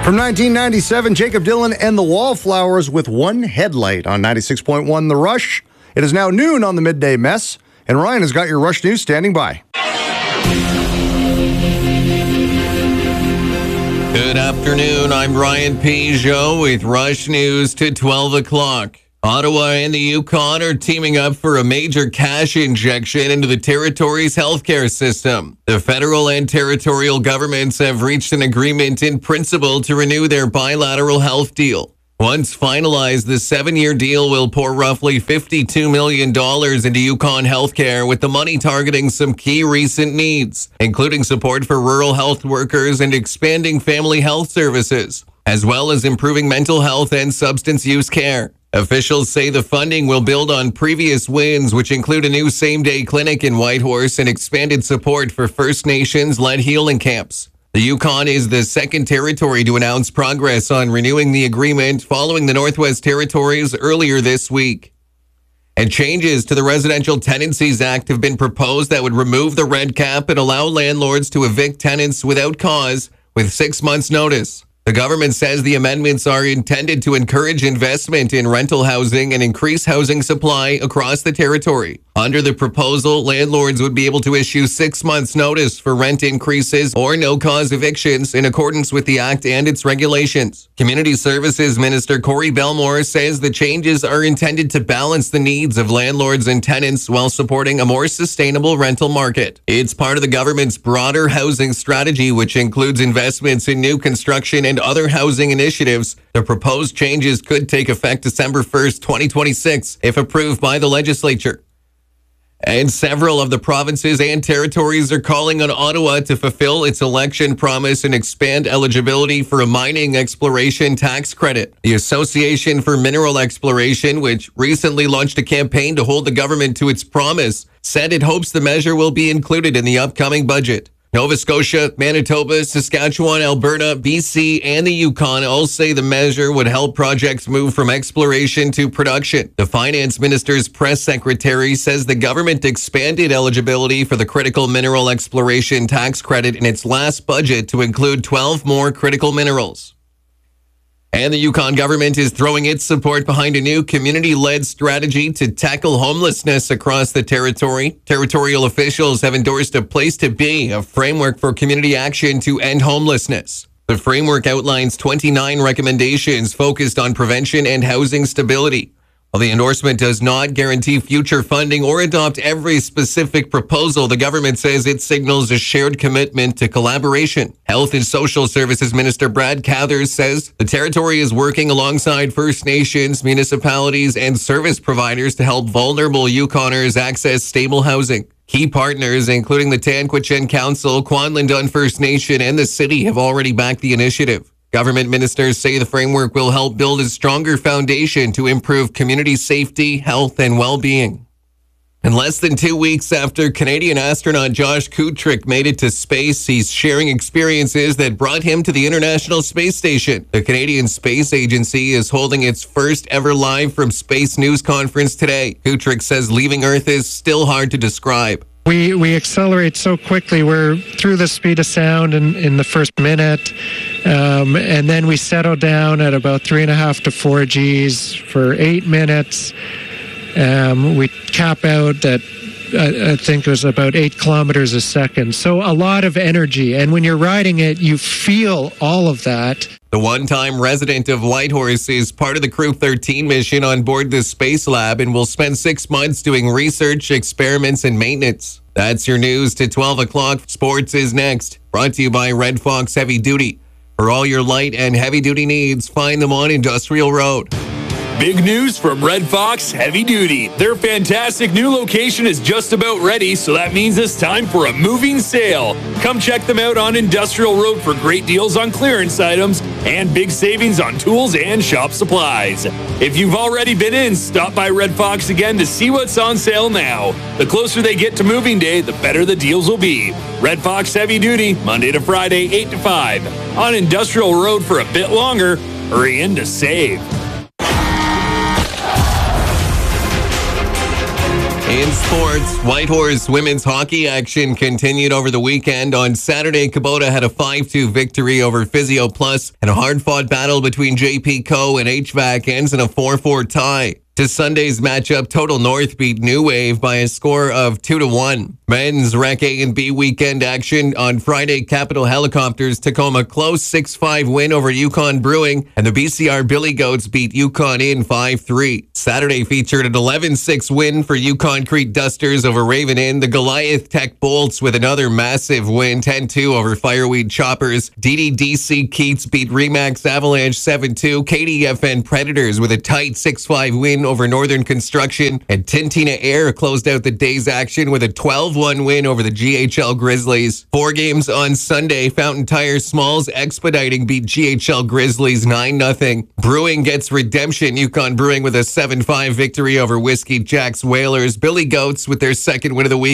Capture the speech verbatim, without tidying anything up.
From nineteen ninety-seven, Jacob Dylan and the Wallflowers with One Headlight on ninety-six point one The Rush. It is now noon on the Midday Mess, and Ryan has got your Rush News standing by. Good afternoon, I'm Ryan Peugeot with Rush News to twelve o'clock. Ottawa and the Yukon are teaming up for a major cash injection into the territory's healthcare system. The federal and territorial governments have reached an agreement in principle to renew their bilateral health deal. Once finalized, the seven-year deal will pour roughly fifty-two million dollars into Yukon healthcare, with the money targeting some key recent needs, including support for rural health workers and expanding family health services, as well as improving mental health and substance use care. Officials say the funding will build on previous wins, which include a new same-day clinic in Whitehorse and expanded support for First Nations-led healing camps. The Yukon is the second territory to announce progress on renewing the agreement, following the Northwest Territories earlier this week. And changes to the Residential Tenancies Act have been proposed that would remove the red cap and allow landlords to evict tenants without cause with six months' notice. The government says the amendments are intended to encourage investment in rental housing and increase housing supply across the territory. Under the proposal, landlords would be able to issue six months' notice for rent increases or no-cause evictions in accordance with the Act and its regulations. Community Services Minister Corey Belmore says the changes are intended to balance the needs of landlords and tenants while supporting a more sustainable rental market. It's part of the government's broader housing strategy, which includes investments in new construction and other housing initiatives. The proposed changes could take effect December first, twenty twenty-six, if approved by the legislature. And several of the provinces and territories are calling on Ottawa to fulfill its election promise and expand eligibility for a mining exploration tax credit. The Association for Mineral Exploration, which recently launched a campaign to hold the government to its promise, said it hopes the measure will be included in the upcoming budget. Nova Scotia, Manitoba, Saskatchewan, Alberta, B C, and the Yukon all say the measure would help projects move from exploration to production. The Finance Minister's press secretary says the government expanded eligibility for the Critical Mineral Exploration Tax Credit in its last budget to include twelve more critical minerals. And the Yukon government is throwing its support behind a new community-led strategy to tackle homelessness across the territory. Territorial officials have endorsed a place to be, a framework for community action to end homelessness. The framework outlines twenty-nine recommendations focused on prevention and housing stability. While the endorsement does not guarantee future funding or adopt every specific proposal, the government says it signals a shared commitment to collaboration. Health and Social Services Minister Brad Cathers says the territory is working alongside First Nations, municipalities, and service providers to help vulnerable Yukoners access stable housing. Key partners, including the Tanquitchen Council, Kwanlin Dun First Nation, and the city, have already backed the initiative. Government ministers say the framework will help build a stronger foundation to improve community safety, health, and well-being. In less than two weeks after Canadian astronaut Josh Kutrick made it to space, he's sharing experiences that brought him to the International Space Station. The Canadian Space Agency is holding its first ever live from space news conference today. Kutrick says leaving Earth is still hard to describe. We we accelerate so quickly. We're through the speed of sound in, in the first minute, um, and then we settle down at about three and a half to four Gs for eight minutes. Um, we cap out at, I, I think it was about eight kilometers a second. So a lot of energy, and when you're riding it, you feel all of that. The one-time resident of Whitehorse is part of the Crew thirteen mission on board the Space Lab and will spend six months doing research, experiments, and maintenance. That's your news to twelve o'clock. Sports is next. Brought to you by Red Fox Heavy Duty. For all your light and heavy-duty needs, find them on Industrial Road. Big news from Red Fox Heavy Duty. Their fantastic new location is just about ready, so that means it's time for a moving sale. Come check them out on Industrial Road for great deals on clearance items and big savings on tools and shop supplies. If you've already been in, stop by Red Fox again to see what's on sale now. The closer they get to moving day, the better the deals will be. Red Fox Heavy Duty, Monday to Friday, eight to five. On Industrial Road for a bit longer. Hurry in to save. In sports, Whitehorse women's hockey action continued over the weekend. On Saturday, Kubota had a five two victory over Physio Plus, and a hard-fought battle between J P Co and H V A C ends in a four four tie. To Sunday's matchup, Total North beat New Wave by a score of two to one. Men's Rec A and B weekend action on Friday, Capital Helicopters took home a close six five win over Yukon Brewing, and the B C R Billy Goats beat Yukon in five three. Saturday featured an eleven six win for Yukon Crete Dusters over Raven Inn. The Goliath Tech Bolts with another massive win, ten two over Fireweed Choppers. D D D C Keats beat Remax Avalanche seven two. K D F N Predators with a tight six five win over Northern Construction, and Tintina Air closed out the day's action with a twelve one win over the G H L Grizzlies. Four games on Sunday, Fountain Tire Smalls Expediting beat G H L Grizzlies nine nothing. Brewing gets redemption, Yukon Brewing with a seven five victory over Whiskey Jack's Whalers. Billy Goats with their second win of the week